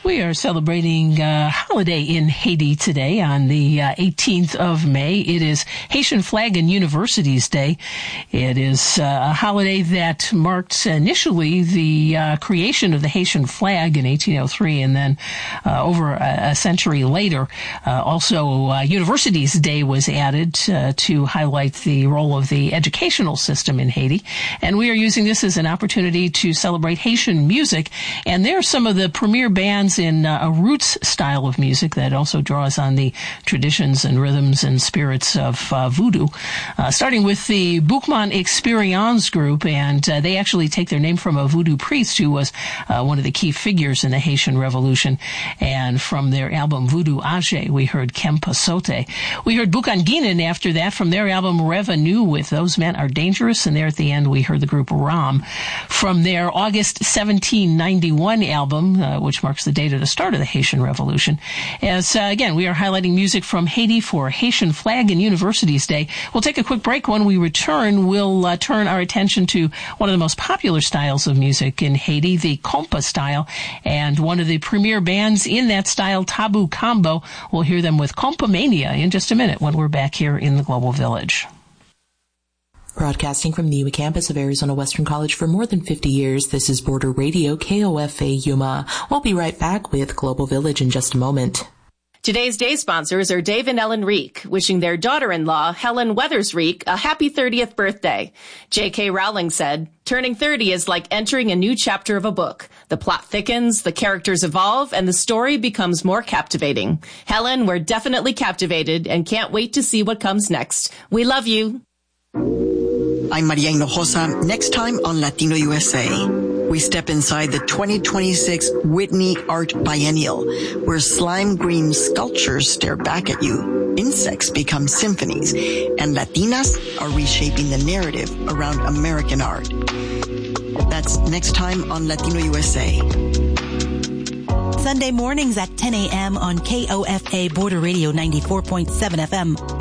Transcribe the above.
We are celebrating a holiday in Haiti today on the 18th of May. It is Haitian Flag and Universities Day. It is a holiday that marked initially the creation of the Haitian flag in 1803, and then over a century later, also Universities Day was added to highlight the role of the educational system in Haiti. And we are using this as an opportunity to celebrate Haitian music. And there are some of the premier bands in a roots style of music that also draws on the traditions and rhythms and spirits of voodoo. Starting with the Boukman Experience group, and they actually take their name from a voodoo priest who was one of the key figures in the Haitian Revolution. And from their album Voodoo Age, we heard Kempa Sote. We heard Bukanginen after that from their album Revenue with Those Men Are Dangerous, and there at the end we heard the group Ram from their August 1791 album, which marks the date of the start of the Haitian Revolution. As, again, we are highlighting music from Haiti for Haitian Flag and Universities Day. We'll take a quick break. When we return, we'll turn our attention to one of the most popular styles of music in Haiti, the compa style, and one of the premier bands in that style, Tabu Combo. We'll hear them with Compa Mania in just a minute when we're back here in the Global Village. Broadcasting from the Yuma campus of Arizona Western College for more than 50 years, this is Border Radio, KOFA Yuma. We'll be right back with Global Village in just a moment. Today's day sponsors are Dave and Ellen Reek, wishing their daughter-in-law, Helen Weathers Reek, a happy 30th birthday. J.K. Rowling said, "Turning 30 is like entering a new chapter of a book. The plot thickens, the characters evolve, and the story becomes more captivating. Helen, we're definitely captivated and can't wait to see what comes next. We love you." I'm Maria Hinojosa. Next time on Latino USA, we step inside the 2026 Whitney Art Biennial, where slime green sculptures stare back at you, insects become symphonies, and Latinas are reshaping the narrative around American art. That's next time on Latino USA. Sunday mornings at 10 a.m. on KOFA Border Radio 94.7 FM.